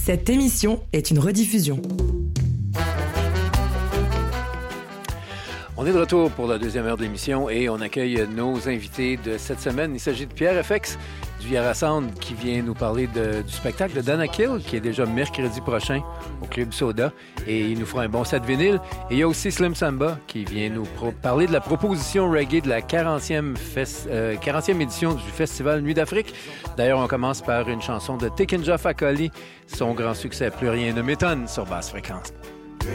Cette émission est une rediffusion. On est de retour pour la deuxième heure de l'émission et on accueille nos invités de cette semaine. Il s'agit de Pierre FX du Viera Sound qui vient nous parler du spectacle de Dana Kill qui est déjà mercredi prochain au Club Soda et il nous fera un bon set vinyle. Et il y a aussi Slim Samba qui vient nous parler de la proposition reggae de la 40e édition du Festival Nuit d'Afrique. D'ailleurs, on commence par une chanson de Tekinja Fakoli, son grand succès Plus rien ne m'étonne sur Basse Fréquence.